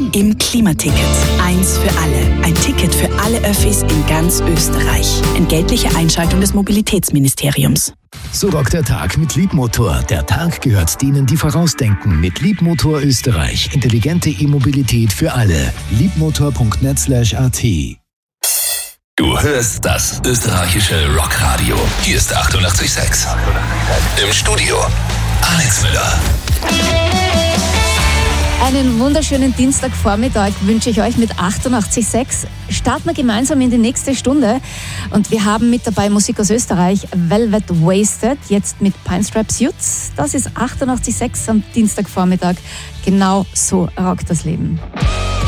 im Klimaticket. Eins für alle. Ein Ticket für alle Öffis in ganz Österreich. Entgeltliche Einschaltung des Mobilitätsministeriums. So rockt der Tag mit Leapmotor. Der Tag gehört denen, die vorausdenken. Mit Leapmotor Österreich. Intelligente E-Mobilität für alle. leapmotor.net/at. Du hörst das österreichische Rockradio. Hier ist 88,6. Im Studio Alex Müller. Einen wunderschönen Dienstagvormittag wünsche ich euch mit 88,6. Starten wir gemeinsam in die nächste Stunde. Und wir haben mit dabei Musik aus Österreich, Velvet Wasted, jetzt mit Pinestrap Suits. Das ist 88,6 am Dienstagvormittag. Genau so rockt das Leben.